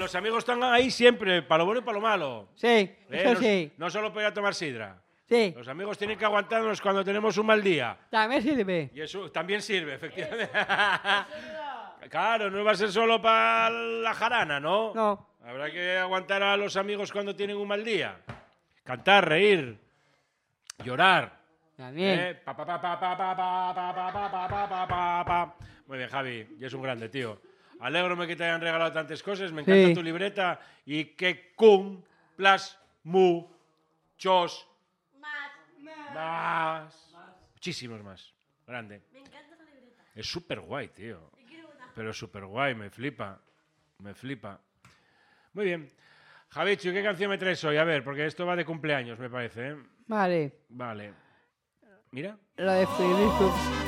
los amigos están ahí siempre, para lo bueno y para lo malo. Sí, eso No, sí. no solo para ir a tomar sidra. Sí, Los amigos tienen que aguantarnos cuando tenemos un mal día. también sirve. Y eso también sirve, efectivamente. Claro, no va a ser solo para la jarana, ¿no? No. Habrá que aguantar a los amigos cuando tienen un mal día. Cantar, reír, llorar. También. Pa, pa, pa, pa, pa, pa, pa, pa, pa, pa, pa, pa, pa, pa, pa. Muy bien, Javi, y es un grande, tío. Alégrome que te hayan regalado tantas cosas, me encanta Sí. tu libreta y que cumplas muchos más. Muchísimos más. Grande. Me encanta esa libreta. Es súper guay, tío. Te quiero una. Pero súper guay, me flipa. Me flipa. Muy bien. Javichu, ¿qué canción me traes hoy? A ver, porque esto va de cumpleaños, me parece, ¿eh? Vale. Vale. Mira. Lo de Federico.